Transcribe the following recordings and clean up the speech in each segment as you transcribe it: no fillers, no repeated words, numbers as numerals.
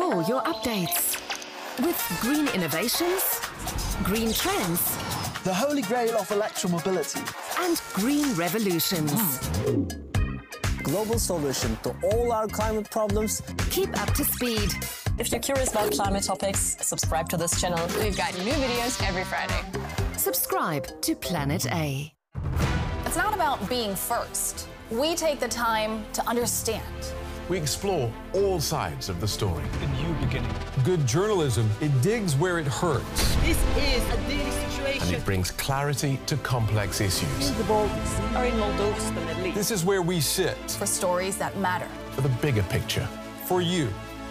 all your updates. With green innovations, green trends, the holy grail of electromobility, and green revolutions. Global solution to all our climate problems. Keep up to speed. If you're curious about climate topics, subscribe to this channel. We've got new videos every Friday. Subscribe to Planet A. It's not about being first. We take the time to understand. We explore all sides of the story. A new beginning. Good journalism, it digs where it hurts. This is a daily situation. And it brings clarity to complex issues. The Balkans or in Moldova, the Middle East. This is where we sit. For stories that matter. For the bigger picture. For you.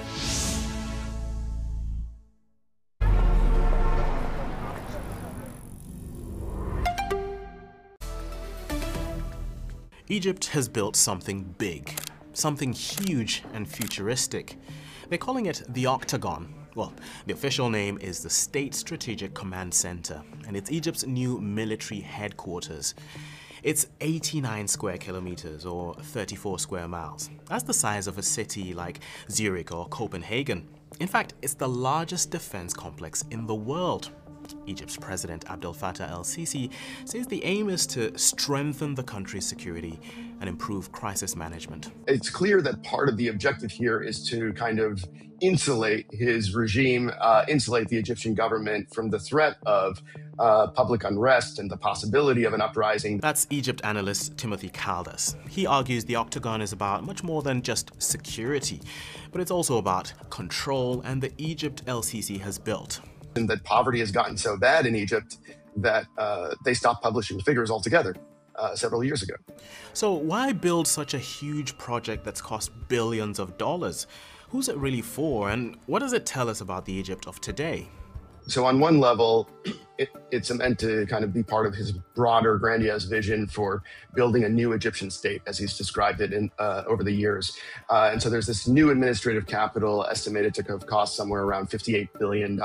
Egypt has built something big, something huge and futuristic. They're calling it the Octagon. Well, the official name is the State Strategic Command Center, and it's Egypt's new military headquarters. It's 89 square kilometers, or 34 square miles. That's the size of a city like Zurich or Copenhagen. In fact, it's the largest defense complex in the world. Egypt's President Abdel Fattah el-Sisi says the aim is to strengthen the country's security and improve crisis management. It's clear that part of the objective here is to kind of insulate his regime, insulate the Egyptian government from the threat of public unrest and the possibility of an uprising. That's Egypt analyst Timothy Caldas. He argues the Octagon is about much more than just security, but it's also about control and the Egypt el-Sisi has built. And that poverty has gotten so bad in Egypt that they stopped publishing figures altogether several years ago. So why build such a huge project that's cost billions of dollars? Who's it really for, and what does it tell us about the Egypt of today? So on one level, it's meant to kind of be part of his broader, grandiose vision for building a new Egyptian state, as he's described it over the years. And so there's this new administrative capital estimated to have cost somewhere around $58 billion.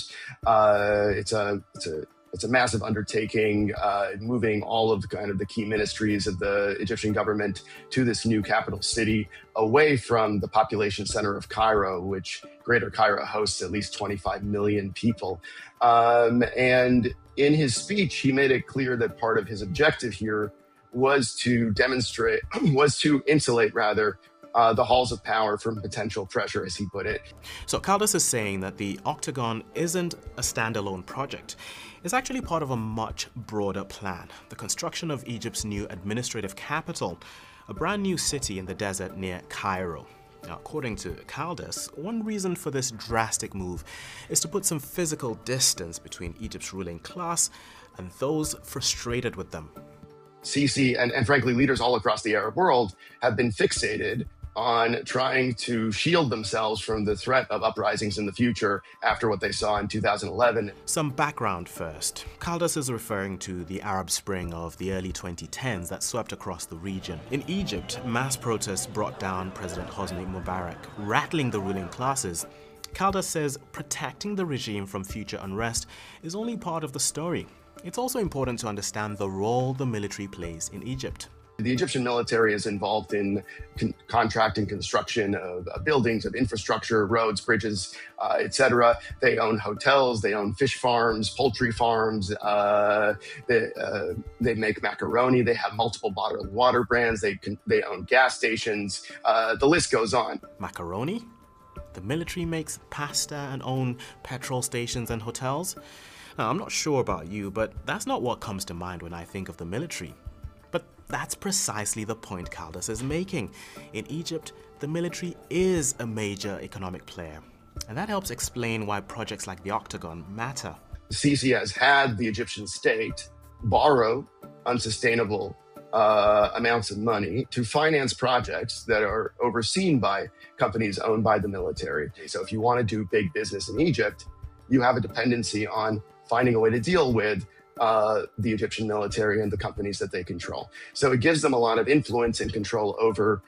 It's a massive undertaking, moving all of the key ministries of the Egyptian government to this new capital city, away from the population center of Cairo, which Greater Cairo hosts at least 25 million people. And in his speech, he made it clear that part of his objective here was to insulate the halls of power from potential pressure, as he put it. So Caldas is saying that the Octagon isn't a standalone project. It's actually part of a much broader plan, the construction of Egypt's new administrative capital, a brand new city in the desert near Cairo. Now, according to Caldas, one reason for this drastic move is to put some physical distance between Egypt's ruling class and those frustrated with them. Sisi and frankly leaders all across the Arab world have been fixated on trying to shield themselves from the threat of uprisings in the future after what they saw in 2011. Some background first. Caldas is referring to the Arab Spring of the early 2010s that swept across the region. In Egypt, mass protests brought down President Hosni Mubarak, rattling the ruling classes. Caldas says protecting the regime from future unrest is only part of the story. It's also important to understand the role the military plays in Egypt. The Egyptian military is involved in contract and construction of buildings, of infrastructure, roads, bridges, etc. They own hotels, they own fish farms, poultry farms, they make macaroni, they have multiple bottled water brands, they own gas stations, the list goes on. Macaroni? The military makes pasta and own petrol stations and hotels? Now, I'm not sure about you, but that's not what comes to mind when I think of the military. But that's precisely the point Caldas is making. In Egypt, the military is a major economic player, and that helps explain why projects like the Octagon matter. Sisi has had the Egyptian state borrow unsustainable amounts of money to finance projects that are overseen by companies owned by the military. So if you want to do big business in Egypt, you have a dependency on finding a way to deal with the Egyptian military and the companies that they control. So it gives them a lot of influence and control over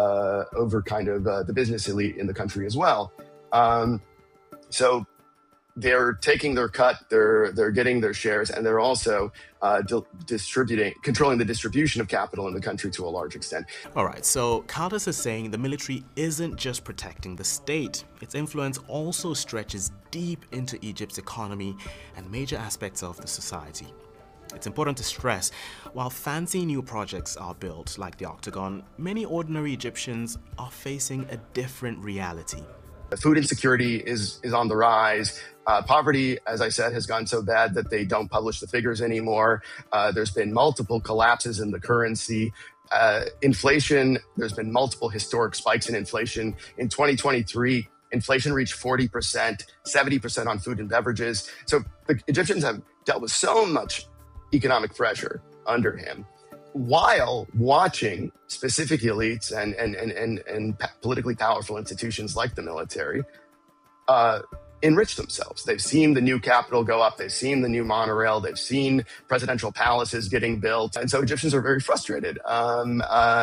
the business elite in the country as well. So they're taking their cut, they're getting their shares, and they're also controlling the distribution of capital in the country to a large extent. All right, so Caldas is saying the military isn't just protecting the state. Its influence also stretches deep into Egypt's economy and major aspects of the society. It's important to stress, while fancy new projects are built, like the Octagon, many ordinary Egyptians are facing a different reality. Food insecurity is on the rise. Poverty, as I said, has gone so bad that they don't publish the figures anymore. There's been multiple collapses in the currency. Inflation, there's been multiple historic spikes in inflation. In 2023, inflation reached 40%, 70% on food and beverages. So the Egyptians have dealt with so much economic pressure under him, while watching specific elites and politically powerful institutions like the military enrich themselves. They've seen the new capital go up. They've seen the new monorail. They've seen presidential palaces getting built. And so Egyptians are very frustrated and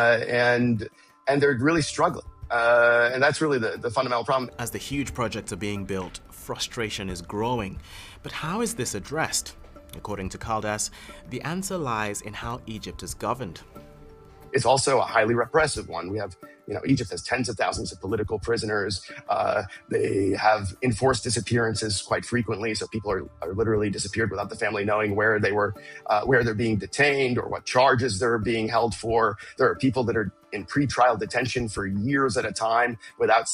they're really struggling. And that's really the fundamental problem. As the huge projects are being built, frustration is growing. But how is this addressed? According to Caldas, the answer lies in how Egypt is governed. It's also a highly repressive one. We have, Egypt has tens of thousands of political prisoners. They have enforced disappearances quite frequently. So people are literally disappeared without the family knowing where they were, where they're being detained or what charges they're being held for. There are people that are in pretrial detention for years at a time without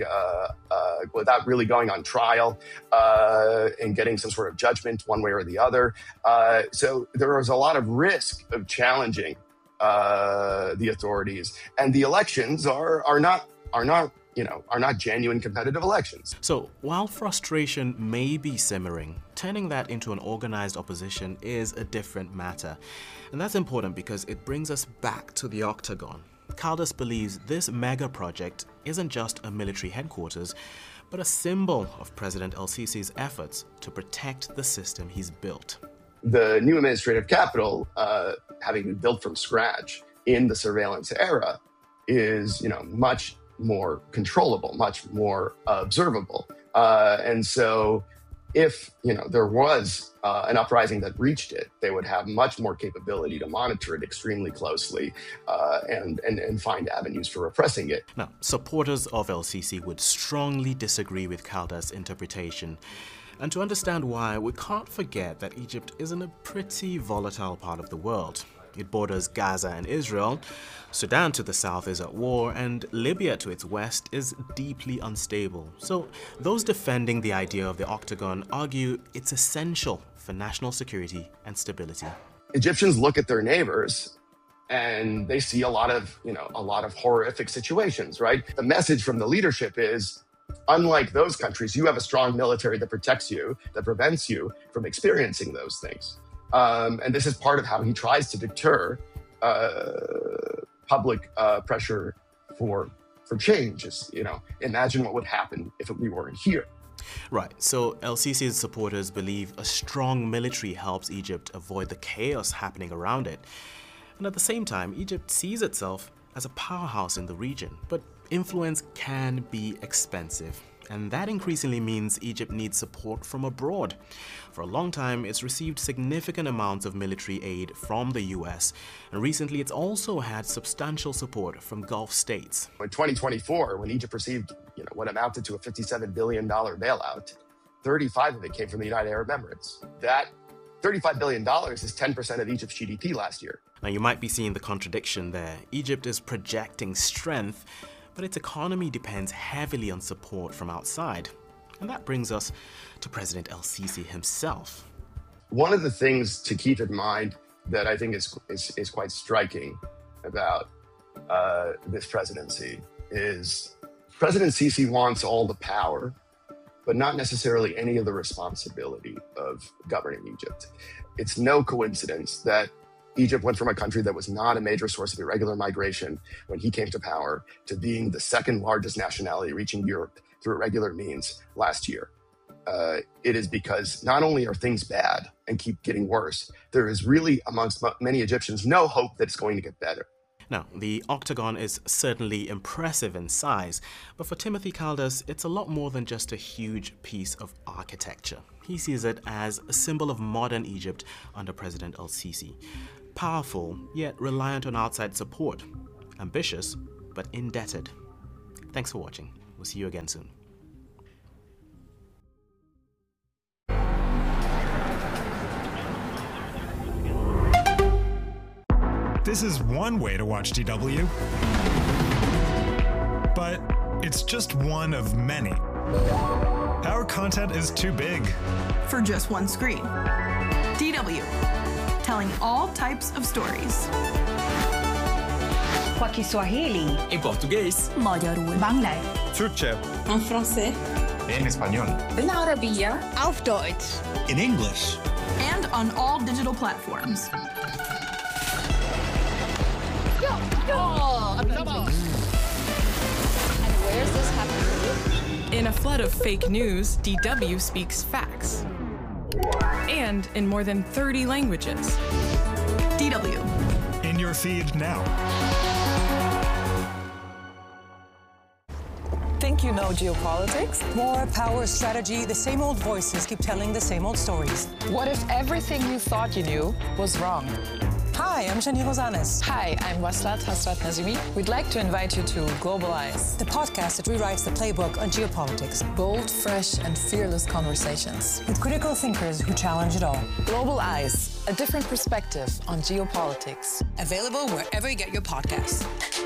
without really going on trial and getting some sort of judgment one way or the other. So there is a lot of risk of challenging the authorities, and the elections are not genuine competitive elections. So while frustration may be simmering, turning that into an organized opposition is a different matter. And that's important because it brings us back to the Octagon. Caldas believes this mega project isn't just a military headquarters, but a symbol of President El-Sisi's efforts to protect the system he's built. The new administrative capital, having been built from scratch in the surveillance era, is much more controllable, much more observable. And so if there was an uprising that reached it, they would have much more capability to monitor it extremely closely and find avenues for repressing it. Now, supporters of El-Sisi would strongly disagree with Caldas' interpretation. And to understand why, we can't forget that Egypt is in a pretty volatile part of the world. It borders Gaza and Israel, Sudan to the south is at war, and Libya to its west is deeply unstable. So those defending the idea of the Octagon argue it's essential for national security and stability. Egyptians look at their neighbors and they see a lot of horrific situations, right? The message from the leadership is, unlike those countries, you have a strong military that protects you, that prevents you from experiencing those things. And this is part of how he tries to deter public pressure for change. Imagine what would happen if we weren't here. Right, so El-Sisi's supporters believe a strong military helps Egypt avoid the chaos happening around it. And at the same time, Egypt sees itself as a powerhouse in the region, but influence can be expensive. And that increasingly means Egypt needs support from abroad. For a long time, it's received significant amounts of military aid from the US, and recently it's also had substantial support from Gulf states. In 2024, when Egypt received what amounted to a $57 billion bailout, 35 of it came from the United Arab Emirates. That $35 billion is 10% of Egypt's GDP last year. Now you might be seeing the contradiction there. Egypt is projecting strength, but its economy depends heavily on support from outside. And that brings us to President El-Sisi himself. One of the things to keep in mind that I think is quite striking about this presidency is President Sisi wants all the power, but not necessarily any of the responsibility of governing Egypt. It's no coincidence that Egypt went from a country that was not a major source of irregular migration when he came to power to being the second largest nationality reaching Europe through irregular means last year. It is because not only are things bad and keep getting worse, there is really amongst many Egyptians no hope that it's going to get better. Now, the Octagon is certainly impressive in size, but for Timothy Caldas, it's a lot more than just a huge piece of architecture. He sees it as a symbol of modern Egypt under President El-Sisi. Powerful, yet reliant on outside support. Ambitious, but indebted. Thanks for watching. We'll see you again soon. This is one way to watch DW, but it's just one of many. Our content is too big for just one screen. DW, telling all types of stories. Kwa Kiswahili, en português, Magyarul, Bangla, Turkceh, en français, en español, بالعربية, auf Deutsch, in English, and on all digital platforms. And where's this happening? In a flood of fake news, DW speaks facts. And in more than 30 languages. DW. In your feed now. Think you know geopolitics? War, power, strategy, the same old voices keep telling the same old stories. What if everything you thought you knew was wrong? Hi, I'm Shani Rosanes. Hi, I'm Waslat Hasrat Nazimi. We'd like to invite you to Global Eyes, the podcast that rewrites the playbook on geopolitics. Bold, fresh, and fearless conversations with critical thinkers who challenge it all. Global Eyes, a different perspective on geopolitics. Available wherever you get your podcasts.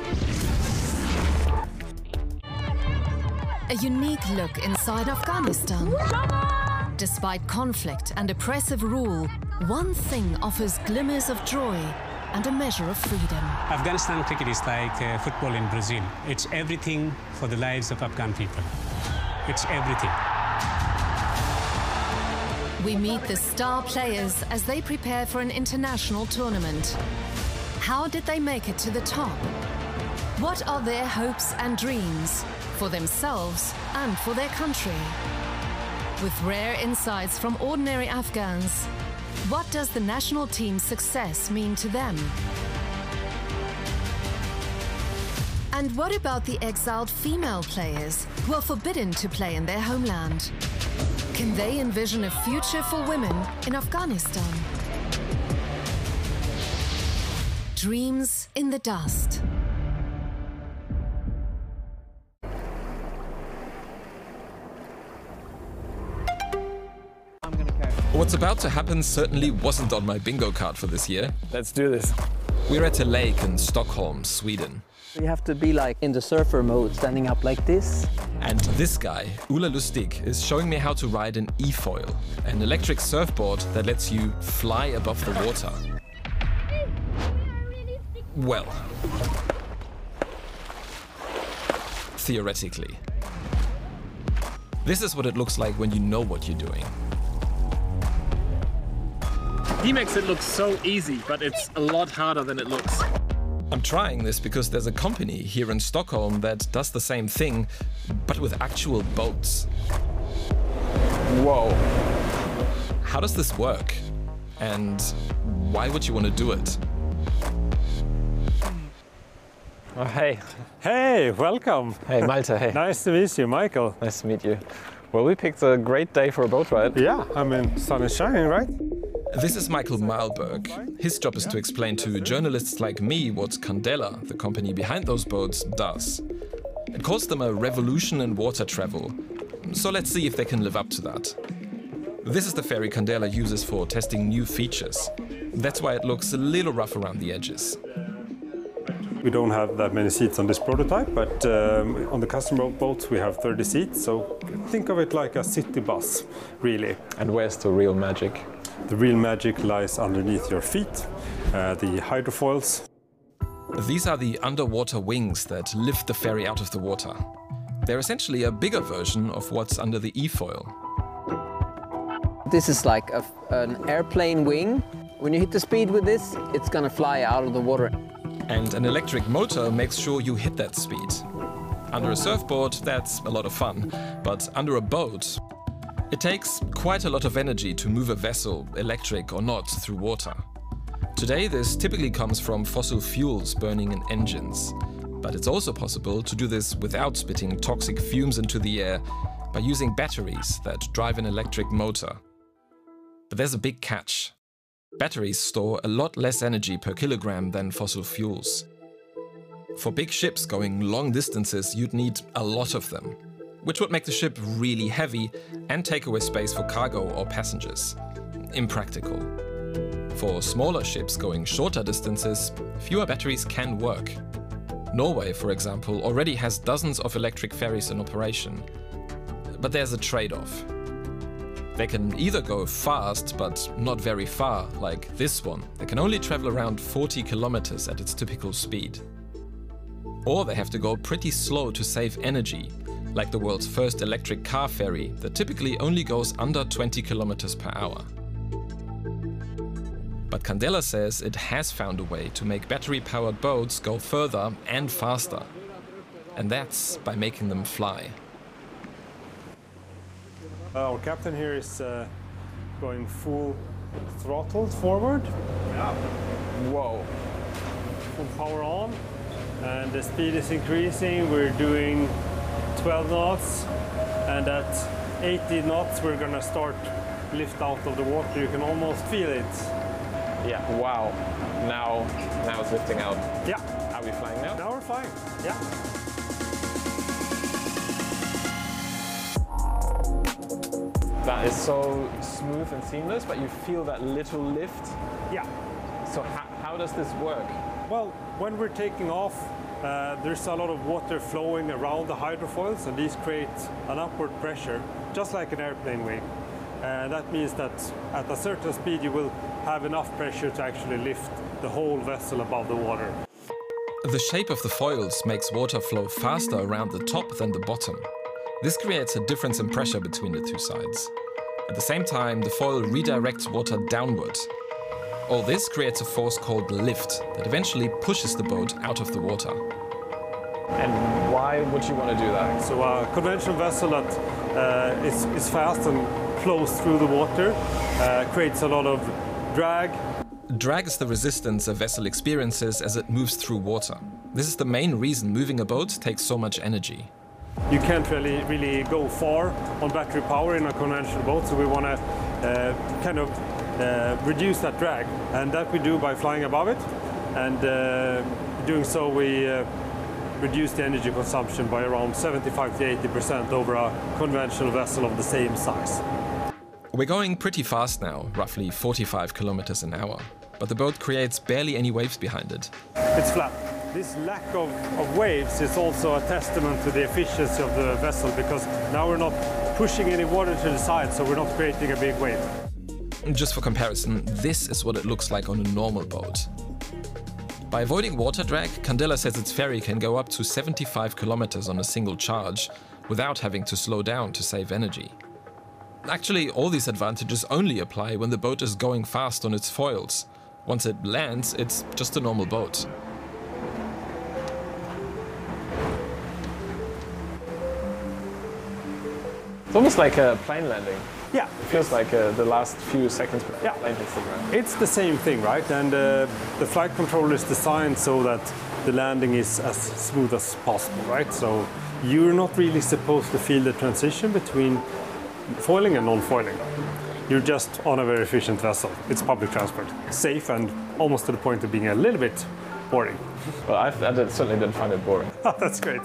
A unique look inside Afghanistan. Despite conflict and oppressive rule, one thing offers glimmers of joy and a measure of freedom. Afghanistan cricket is like football in Brazil. It's everything for the lives of Afghan people. It's everything. We meet the star players as they prepare for an international tournament. How did they make it to the top? What are their hopes and dreams for themselves and for their country? With rare insights from ordinary Afghans, what does the national team's success mean to them? And what about the exiled female players who are forbidden to play in their homeland? Can they envision a future for women in Afghanistan? Dreams in the dust. What's about to happen certainly wasn't on my bingo card for this year. Let's do this. We're at a lake in Stockholm, Sweden. You have to be like in the surfer mode, standing up like this. And this guy, Ola Lustig, is showing me how to ride an e-foil, an electric surfboard that lets you fly above the water. Well, theoretically. This is what it looks like when you know what you're doing. He makes it look so easy, but it's a lot harder than it looks. I'm trying this because there's a company here in Stockholm that does the same thing, but with actual boats. Whoa. How does this work? And why would you want to do it? Oh, hey. Hey, welcome. Hey, Malte, hey. Nice to meet you, Michael. Nice to meet you. Well, we picked a great day for a boat ride. Yeah, I mean, sun is shining, right? This is Michael Malberg. His job is to explain to journalists like me what Candela, the company behind those boats, does. It calls them a revolution in water travel. So let's see if they can live up to that. This is the ferry Candela uses for testing new features. That's why it looks a little rough around the edges. We don't have that many seats on this prototype, but on the customer boats we have 30 seats, so think of it like a city bus, really. And where's the real magic? The real magic lies underneath your feet, the hydrofoils. These are the underwater wings that lift the ferry out of the water. They're essentially a bigger version of what's under the e-foil. This is like an airplane wing. When you hit the speed with this, it's gonna fly out of the water. And an electric motor makes sure you hit that speed. Under a surfboard, that's a lot of fun, but under a boat, it takes quite a lot of energy to move a vessel, electric or not, through water. Today, this typically comes from fossil fuels burning in engines. But it's also possible to do this without spitting toxic fumes into the air by using batteries that drive an electric motor. But there's a big catch. Batteries store a lot less energy per kilogram than fossil fuels. For big ships going long distances, you'd need a lot of them, which would make the ship really heavy and take away space for cargo or passengers. Impractical. For smaller ships going shorter distances, fewer batteries can work. Norway, for example, already has dozens of electric ferries in operation. But there's a trade-off. They can either go fast, but not very far, like this one. They can only travel around 40 kilometers at its typical speed. Or they have to go pretty slow to save energy, like the world's first electric car ferry that typically only goes under 20 kilometers per hour. But Candela says it has found a way to make battery-powered boats go further and faster. And that's by making them fly. Our captain here is going full throttle forward. Yeah. Whoa. Full power on. And the speed is increasing. We're doing 12 knots. And at 80 knots, we're going to start lift out of the water. You can almost feel it. Yeah, wow. Now it's lifting out. Yeah. Are we flying now? Now we're flying, yeah. That is so smooth and seamless, but you feel that little lift. Yeah. So how does this work? Well, when we're taking off, there's a lot of water flowing around the hydrofoils, and these create an upward pressure, just like an airplane wing. And that means that at a certain speed you will have enough pressure to actually lift the whole vessel above the water. The shape of the foils makes water flow faster around the top than the bottom. This creates a difference in pressure between the two sides. At the same time, the foil redirects water downwards. All this creates a force called lift that eventually pushes the boat out of the water. And why would you want to do that? So a conventional vessel that is fast and flows through the water creates a lot of drag. Drag is the resistance a vessel experiences as it moves through water. This is the main reason moving a boat takes so much energy. You can't really go far on battery power in a conventional boat, so we want to kind of reduce that drag, and that we do by flying above it, and doing so we reduce the energy consumption by around 75 to 80% over a conventional vessel of the same size. We're going pretty fast now, roughly 45 kilometers an hour, but the boat creates barely any waves behind it. It's flat. This lack of waves is also a testament to the efficiency of the vessel, because now we're not pushing any water to the side, so we're not creating a big wave. Just for comparison, this is what it looks like on a normal boat. By avoiding water drag, Candela says its ferry can go up to 75 kilometers on a single charge without having to slow down to save energy. Actually, all these advantages only apply when the boat is going fast on its foils. Once it lands, it's just a normal boat. It's almost like a plane landing. Yeah. It feels like the last few seconds before the plane hits the ground. It's the same thing, right? And the flight controller is designed so that the landing is as smooth as possible, right? So you're not really supposed to feel the transition between foiling and non-foiling. You're just on a very efficient vessel. It's public transport. Safe and almost to the point of being a little bit boring. Well, I certainly didn't find it boring. That's great.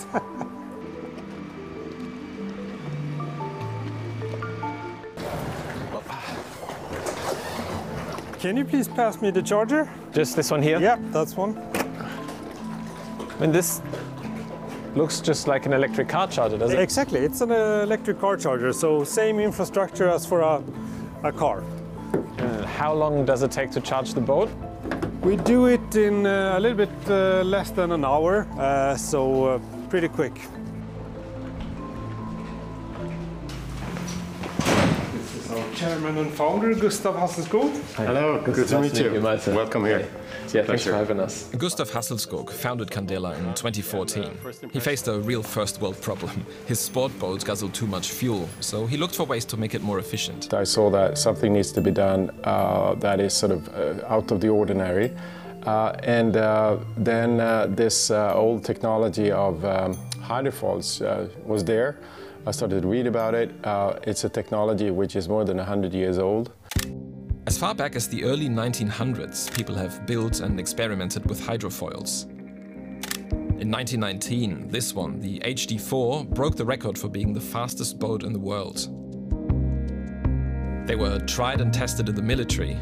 Can you please pass me the charger? Just this one here? Yeah, that's one. I mean, this looks just like an electric car charger, doesn't it? Exactly, it's an electric car charger, so same infrastructure as for a car. How long does it take to charge the boat? We do it in a little bit less than an hour, so pretty quick. So, Chairman and Founder Gustav Hasselskog. Hello, good to meet you. Welcome here. Yeah, thanks for having us. Gustav Hasselskog founded Candela in 2014. He faced a real first-world problem. His sport boats guzzled too much fuel, so he looked for ways to make it more efficient. I saw that something needs to be done that is sort of out of the ordinary. Then this old technology of hydrofoils was there. I started to read about it. It's a technology which is more than 100 years old. As far back as the early 1900s, people have built and experimented with hydrofoils. In 1919, this one, the HD4, broke the record for being the fastest boat in the world. They were tried and tested in the military.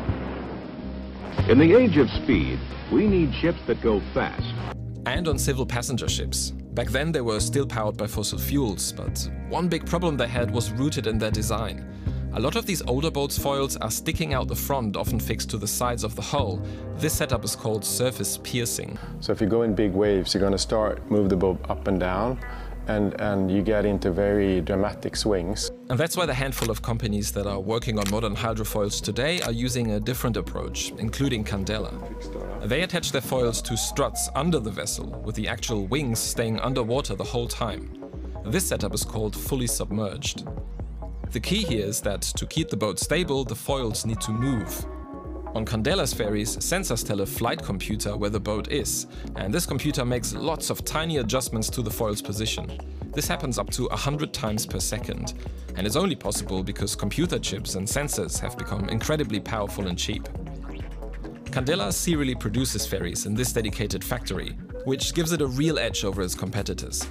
In the age of speed, we need ships that go fast. And on civil passenger ships. Back then they were still powered by fossil fuels, but one big problem they had was rooted in their design. A lot of these older boats' foils are sticking out the front, often fixed to the sides of the hull. This setup is called surface piercing. So if you go in big waves, you're going to move the boat up and down, and you get into very dramatic swings. And that's why the handful of companies that are working on modern hydrofoils today are using a different approach, including Candela. They attach their foils to struts under the vessel, with the actual wings staying underwater the whole time. This setup is called fully submerged. The key here is that to keep the boat stable, the foils need to move. On Candela's ferries, sensors tell a flight computer where the boat is, and this computer makes lots of tiny adjustments to the foil's position. This happens up to 100 times per second, and it's only possible because computer chips and sensors have become incredibly powerful and cheap. Candela serially produces ferries in this dedicated factory, which gives it a real edge over its competitors.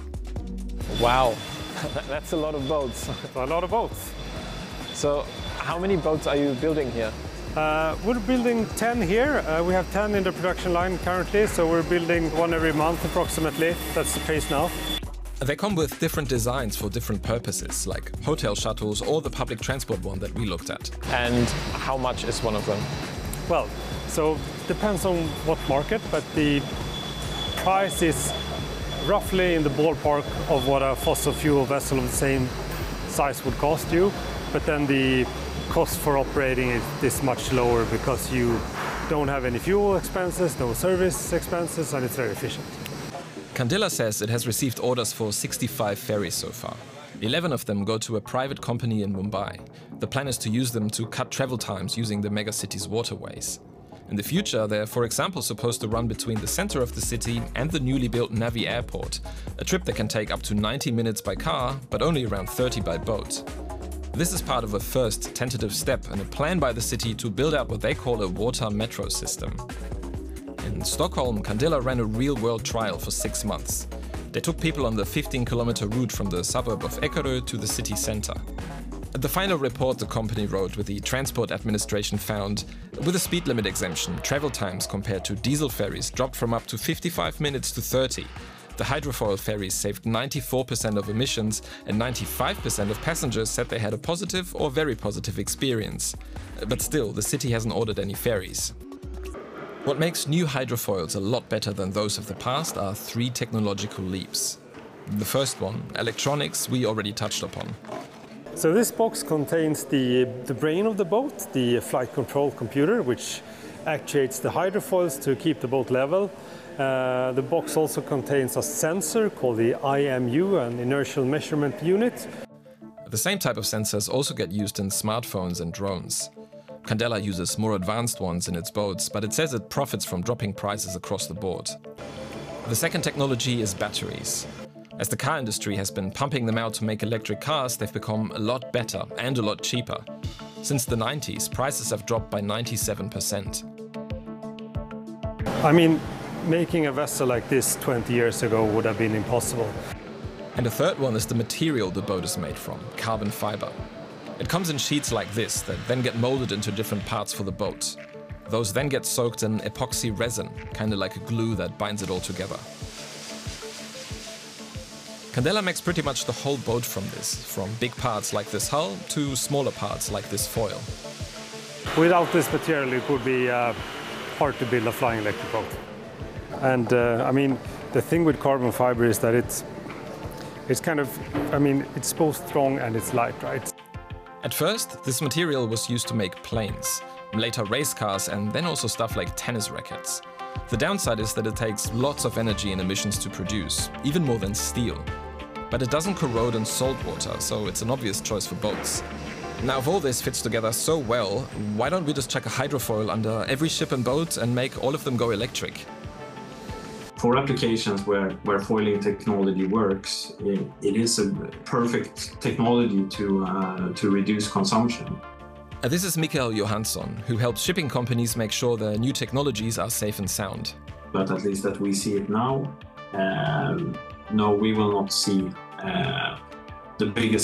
Wow, that's a lot of boats. A lot of boats. So, how many boats are you building here? We're building 10 here. We have 10 in the production line currently, so we're building one every month approximately. That's the pace now. They come with different designs for different purposes, like hotel shuttles or the public transport one that we looked at. And how much is one of them? Well, so depends on what market, but the price is roughly in the ballpark of what a fossil fuel vessel of the same size would cost you, but then the cost for operating is much lower because you don't have any fuel expenses, no service expenses, and it's very efficient. Candela says it has received orders for 65 ferries so far. 11 of them go to a private company in Mumbai. The plan is to use them to cut travel times using the megacity's waterways. In the future, they're, for example, supposed to run between the center of the city and the newly built Navi Airport, a trip that can take up to 90 minutes by car, but only around 30 by boat. This is part of a first tentative step in a plan by the city to build out what they call a water metro system. In Stockholm, Candela ran a real-world trial for 6 months. They took people on the 15-kilometer route from the suburb of Eckerö to the city center. The final report the company wrote with the Transport Administration found, with a speed limit exemption, travel times compared to diesel ferries dropped from up to 55 minutes to 30. The hydrofoil ferries saved 94% of emissions, and 95% of passengers said they had a positive or very positive experience. But still, the city hasn't ordered any ferries. What makes new hydrofoils a lot better than those of the past are 3 technological leaps. The first one, electronics, we already touched upon. So this box contains the brain of the boat, the flight control computer, which actuates the hydrofoils to keep the boat level. The box also contains a sensor called the IMU, an inertial measurement unit. The same type of sensors also get used in smartphones and drones. Candela uses more advanced ones in its boats, but it says it profits from dropping prices across the board. The second technology is batteries. As the car industry has been pumping them out to make electric cars, they've become a lot better and a lot cheaper. Since the 90s, prices have dropped by 97%. I mean, making a vessel like this 20 years ago would have been impossible. And the third one is the material the boat is made from, carbon fiber. It comes in sheets like this that then get molded into different parts for the boat. Those then get soaked in epoxy resin, kind of like a glue that binds it all together. Candela makes pretty much the whole boat from this, from big parts like this hull to smaller parts like this foil. Without this material, it would be hard to build a flying electric boat. And I mean, the thing with carbon fiber is that it's kind of, I mean, it's both strong and it's light, right? At first, this material was used to make planes, later race cars, and then also stuff like tennis rackets. The downside is that it takes lots of energy and emissions to produce, even more than steel. But it doesn't corrode in salt water, so it's an obvious choice for boats. Now, if all this fits together so well, why don't we just chuck a hydrofoil under every ship and boat and make all of them go electric? For applications where foiling technology works, it is a perfect technology to reduce consumption. This is Mikael Johansson, who helps shipping companies make sure their new technologies are safe and sound. But at least that we see it now, no, we will not see the biggest